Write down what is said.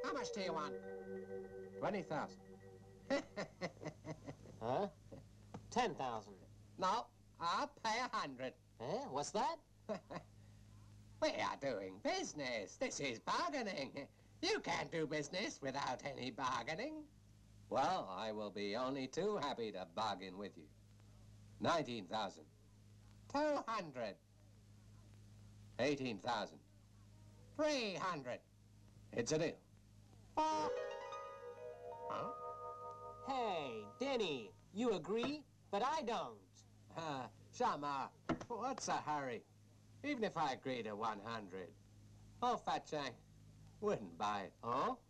How much do you want? 20,000. Huh? 10,000. No, I'll pay 100. Eh? What's that? We are doing business. This is bargaining. You can't do business without any bargaining. Well, I will be only too happy to bargain with you. 19,000. 200. 18,000. 300. It's a deal. Huh? Hey, Denny, you agree? But I don't. Shamar, what's the hurry? Even if I agree to 100, old Fat Chang wouldn't buy it. Oh?